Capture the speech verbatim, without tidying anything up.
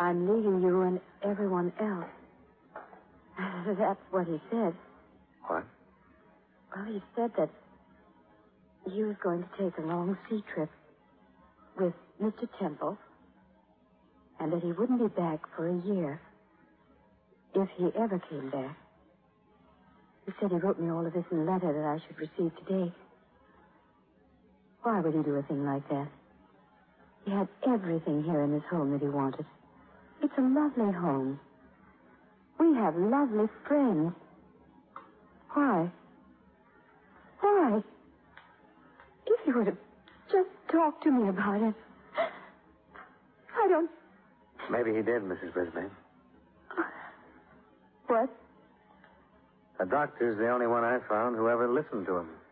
I'm leaving you and everyone else. That's what he said. What? Well, he said that he was going to take a long sea trip with Mister Temple, and that he wouldn't be back for a year, if he ever came back. He said he wrote me all of this in a letter that I should receive today. Why would he do a thing like that? He had everything here in this home that he wanted. It's a lovely home. We have lovely friends. Why? Why? If he would have just talked to me about it. I don't... Maybe he did, Missus Brisbane. What? The doctor's the only one I found who ever listened to him.